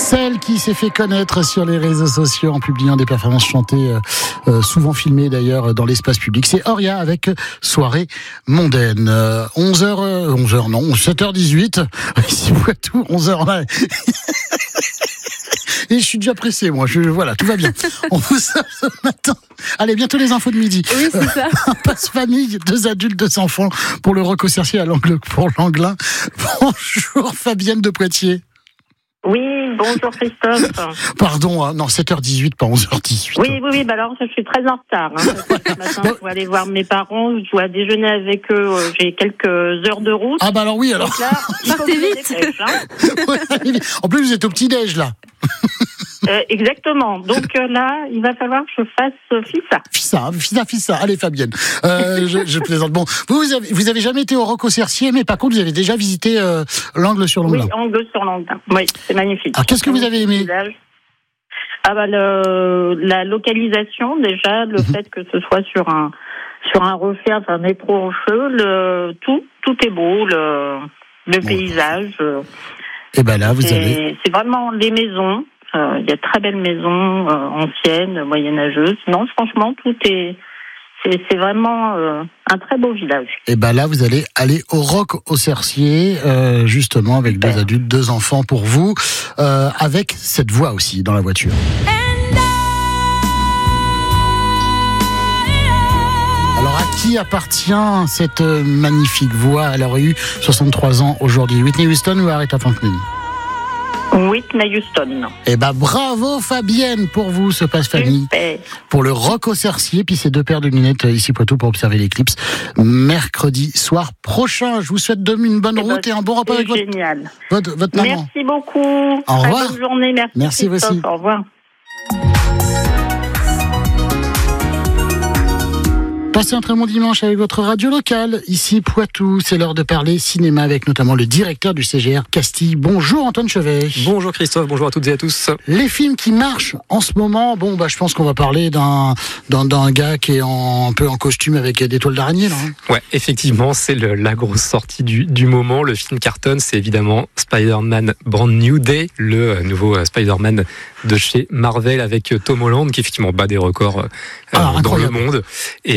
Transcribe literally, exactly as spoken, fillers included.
Celle qui s'est fait connaître sur les réseaux sociaux en publiant des performances chantées, euh, euh, souvent filmées d'ailleurs dans l'espace public. C'est Auria avec Soirée mondaine. Euh, onze heures, euh, onze heures non, sept heures dix-huit. Ici Poitou, onze heures là. Et je suis déjà pressé, moi. Je, voilà, tout va bien. On vous sort ce matin. Allez, bientôt les infos de midi. Oui, c'est ça. Un passe-famille, deux adultes, deux enfants pour le Roc au Cercier à l'angle pour l'Anglin. Bonjour Fabienne de Poitiers. Oui, bonjour Christophe. Pardon, hein, non, sept heures dix-huit, pas onze heures dix-huit. Oui, oui, oui, bah alors je suis très en retard. Hein, parce que ce matin, je dois aller voir mes parents, je dois déjeuner avec eux, j'ai quelques heures de route. Ah bah alors oui, alors. Donc là, il faut Partez que je vite. me dépêche, hein. Ouais, allez, en plus, vous êtes au petit-déj, là. Euh, exactement. Donc euh, là, il va falloir que je fasse euh, fissa. Fissa, fissa, fissa. Allez, Fabienne. Euh, je, je plaisante. Bon, vous, vous avez, vous avez jamais été au Roc au Cercier, mais par contre, vous avez déjà visité euh, l'angle sur Oui, l'Anglin. angle sur l'Anglin. Oui, c'est magnifique. Alors, qu'est-ce que vous avez aimé ? Ah bah le, la localisation déjà, le Mhm. fait que ce soit sur un sur un refaire d'un métro rocheux, le tout tout est beau, le le Bon. paysage. euh, Et ben là, vous c'est, avez. c'est vraiment les maisons. Euh, Il y a de très belles maisons euh, anciennes, moyenâgeuses. Non, franchement, tout est c'est, c'est vraiment euh, un très beau village. Et ben là, vous allez aller au Roc au Cercier, euh, justement, avec Super. deux adultes, deux enfants pour vous, euh, avec cette voix aussi dans la voiture. Alors, à qui appartient cette euh, magnifique voix ? Elle aurait eu soixante-trois ans aujourd'hui. Whitney Houston ou Aretha Franklin ? Whitney Houston. Eh ben bravo Fabienne pour vous, ce passe-famille, Super. pour le Roc au Cercier, puis ces deux paires de lunettes euh, ici Poitou pour observer l'éclipse mercredi soir prochain. Je vous souhaite de une bonne Eh ben, route et un bon repas c'est avec votre, génial. votre, votre maman. Merci beaucoup. Au revoir. Très bonne journée. Merci. Merci, vous Christophe. aussi. Au revoir. Passez un très bon dimanche avec votre radio locale, ici Poitou. C'est l'heure de parler cinéma avec notamment le directeur du C G R Castille. Bonjour Antoine Chevet. Bonjour Christophe, bonjour à toutes et à tous. Les films qui marchent en ce moment, bon bah je pense qu'on va parler d'un d'un, d'un gars qui est en, un peu en costume avec des toiles d'araignée là. Hein. Ouais, effectivement, c'est le, la grosse sortie du, du moment. Le film cartonne, c'est évidemment Spider-Man Brand New Day, le nouveau euh, Spider-Man de chez Marvel avec Tom Holland qui effectivement bat des records euh, Ah, dans le incroyable. monde. Et